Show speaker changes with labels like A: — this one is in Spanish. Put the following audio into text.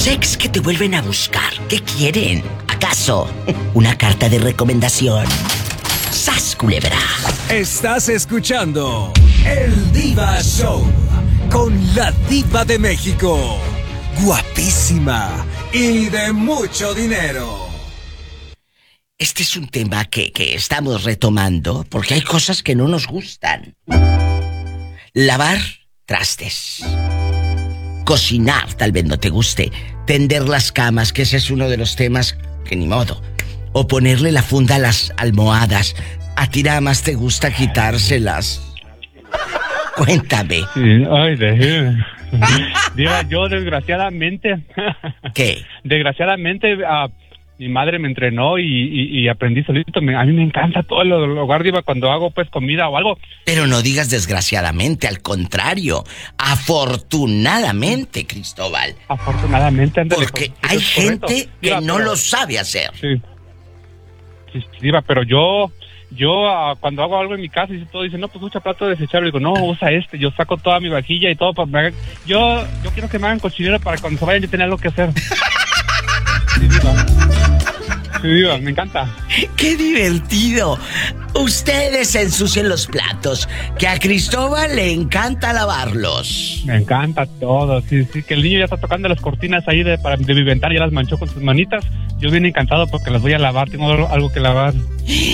A: Los ex que te vuelven a buscar, ¿qué quieren? ¿Acaso una carta de recomendación? ¡Sas, culebra!
B: Estás escuchando El Diva Show con la Diva de México. Guapísima y de mucho dinero.
A: Este es un tema que estamos retomando porque hay cosas que no nos gustan. Lavar trastes. Cocinar, tal vez no te guste. Tender las camas, que ese es uno de los temas que ni modo. O ponerle la funda a las almohadas. ¿A ti nada más te gusta quitárselas? Cuéntame.
C: Sí, ay, Diva, yo desgraciadamente...
A: ¿Qué?
C: Desgraciadamente, mi madre me entrenó y aprendí solito. A mí me encanta todo el hogar, Diva, cuando hago pues comida o algo.
A: Pero no digas desgraciadamente, al contrario. Afortunadamente, Cristóbal.
C: Afortunadamente, ándale.
A: Porque hay gente que Diva, no lo sabe hacer.
C: Sí, Diva, pero yo cuando hago algo en mi casa y todo, dicen, no, pues usa plato desechable. Digo, no, usa este. Yo saco toda mi vajilla y todo. Yo quiero que me hagan cochinero para cuando se vayan yo tener algo que hacer. Sí, Diva. Sí, Diva, me encanta.
A: ¡Qué divertido! Ustedes ensucien los platos, que a Cristóbal le encanta lavarlos.
C: Me encanta todo, sí, que el niño ya está tocando las cortinas ahí de mi ventana, ya las manchó con sus manitas. Yo bien encantado porque las voy a lavar, tengo algo que lavar.